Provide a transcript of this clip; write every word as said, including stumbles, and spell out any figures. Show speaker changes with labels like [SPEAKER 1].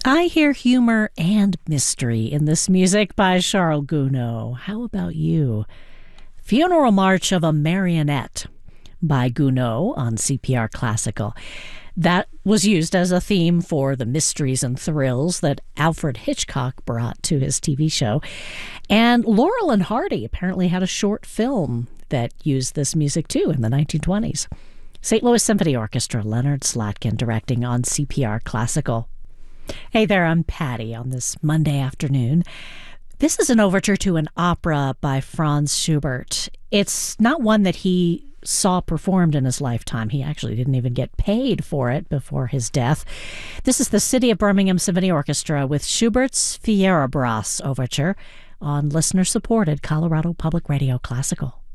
[SPEAKER 1] I hear humor and mystery in this music by Charles Gounod. How about you? Funeral March of a Marionette by Gounod on C P R Classical. That was used as a theme for the mysteries and thrills that Alfred Hitchcock brought to his T V show. And Laurel and Hardy apparently had a short film that used this music too in the nineteen twenties. Saint Louis Symphony Orchestra, Leonard Slatkin directing on C P R Classical. Hey there, I'm Patty on this Monday afternoon. This is an overture to an opera by Franz Schubert. It's not one that he saw performed in his lifetime. He actually didn't even get paid for it before his death. This is the City of Birmingham Symphony Orchestra with Schubert's Fierabras Overture on listener-supported Colorado Public Radio Classical.